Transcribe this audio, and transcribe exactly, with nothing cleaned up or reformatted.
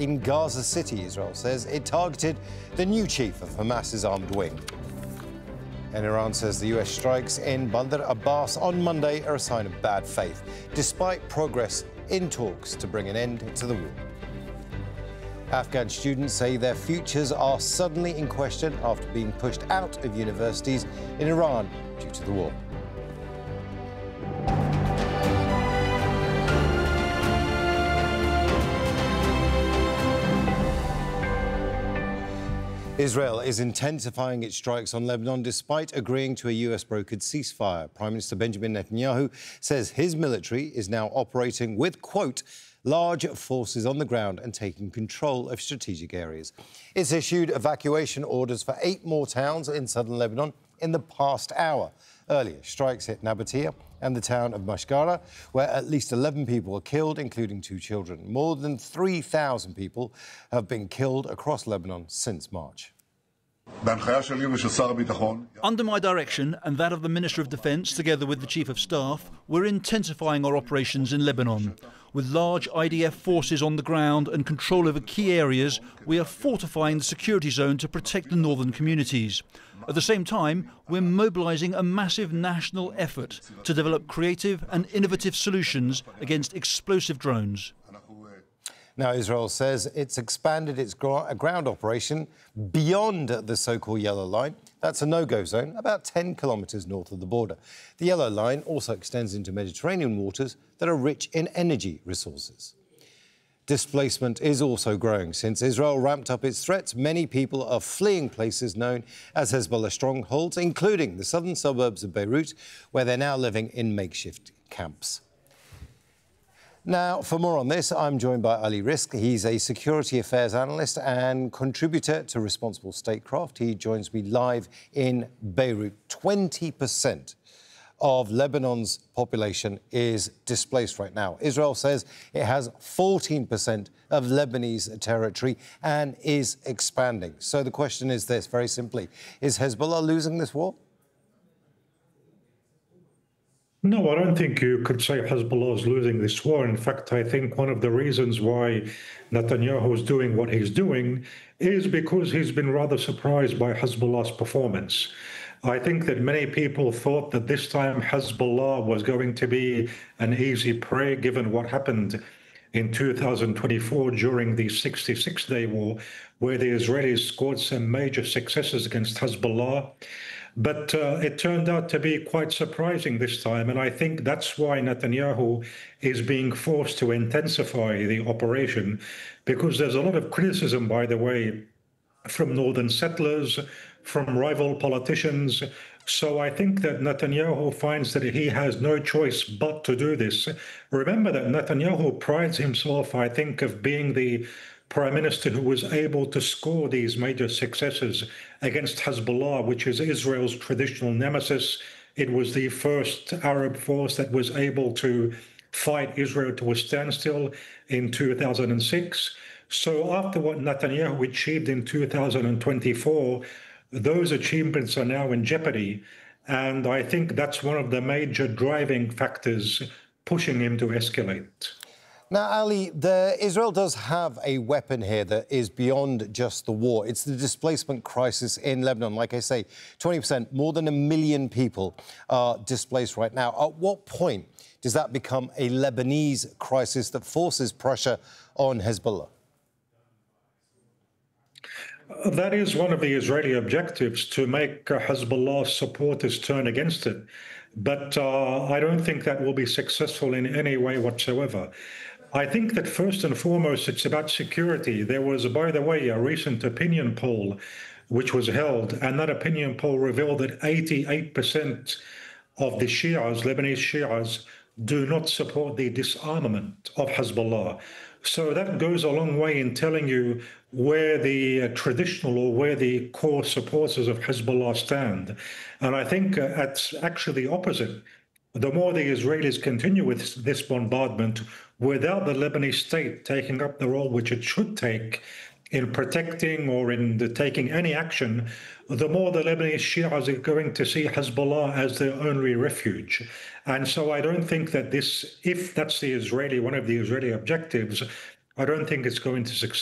in Gaza City. Israel says it targeted the new chief of Hamas's armed wing. And Iran says the U S strikes in Bandar Abbas on Monday are a sign of bad faith, despite progress in talks to bring an end to the war. Afghan students say their futures are suddenly in question after being pushed out of universities in Iran due to the war. Israel is intensifying its strikes on Lebanon despite agreeing to a U S-brokered ceasefire. Prime Minister Benjamin Netanyahu says his military is now operating with, quote, large forces on the ground and taking control of strategic areas. It's issued evacuation orders for eight more towns in southern Lebanon in the past hour. Earlier, strikes hit Nabatea and the town of Mashgara, where at least eleven people were killed, including two children. More than three thousand people have been killed across Lebanon since March. Under my direction and that of the Minister of Defence, together with the Chief of Staff, we're intensifying our operations in Lebanon. With large I D F forces on the ground and control over key areas, we are fortifying the security zone to protect the northern communities. At the same time, we're mobilising a massive national effort to develop creative and innovative solutions against explosive drones. Now, Israel says it's expanded its ground operation beyond the so-called Yellow Line. That's a no-go zone, about ten kilometres north of the border. The Yellow Line also extends into Mediterranean waters that are rich in energy resources. Displacement is also growing. Since Israel ramped up its threats, many people are fleeing places known as Hezbollah strongholds, including the southern suburbs of Beirut, where they're now living in makeshift camps. Now, for more on this, I'm joined by Ali Rizk. He's a security affairs analyst and contributor to Responsible Statecraft. He joins me live in Beirut. twenty percent of Lebanon's population is displaced right now. Israel says it has fourteen percent of Lebanese territory and is expanding. So the question is this, very simply, is Hezbollah losing this war? No, I don't think you could say Hezbollah is losing this war. In fact, I think one of the reasons why Netanyahu is doing what he's doing is because he's been rather surprised by Hezbollah's performance. I think that many people thought that this time Hezbollah was going to be an easy prey, given what happened in two thousand twenty-four during the sixty-six day war, where the Israelis scored some major successes against Hezbollah. But uh, it turned out to be quite surprising this time, and I think that's why Netanyahu is being forced to intensify the operation, because there's a lot of criticism, by the way, from northern settlers, from rival politicians. So I think that Netanyahu finds that he has no choice but to do this. Remember that Netanyahu prides himself, I think, of being the prime minister who was able to score these major successes against Hezbollah, which is Israel's traditional nemesis. It was the first Arab force that was able to fight Israel to a standstill in two thousand six. So after what Netanyahu achieved in two thousand twenty-four, those achievements are now in jeopardy. And I think that's one of the major driving factors pushing him to escalate. Now, Ali, the, Israel does have a weapon here that is beyond just the war. It's the displacement crisis in Lebanon. Like I say, twenty percent, more than a million people are displaced right now. At what point does that become a Lebanese crisis that forces pressure on Hezbollah? That is one of the Israeli objectives, to make Hezbollah supporters turn against it. But uh, I don't think that will be successful in any way whatsoever. I think that first and foremost, it's about security. There was, by the way, a recent opinion poll which was held, and that opinion poll revealed that eighty-eight percent of the Shias, Lebanese Shias, do not support the disarmament of Hezbollah. So that goes a long way in telling you where the uh, traditional or where the core supporters of Hezbollah stand. And I think uh, it's actually the opposite. The more the Israelis continue with this bombardment without the Lebanese state taking up the role which it should take in protecting or in the taking any action, the more the Lebanese Shias are going to see Hezbollah as their only refuge. And so I don't think that this, if that's the Israeli, one of the Israeli objectives, I don't think it's going to succeed.